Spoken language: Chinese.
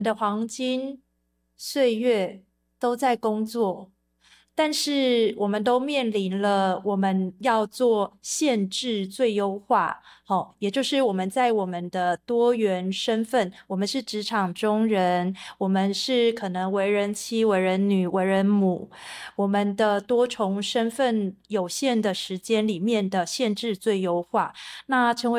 的黄金岁月都在工作，但是我们都面临了我们要做限制最优化，也就是我们在我们的多元身份，我们是职场中人，我们是可能为人妻、为人女、为人母，我们的多重身份有限的时间里面的限制最优化，那成为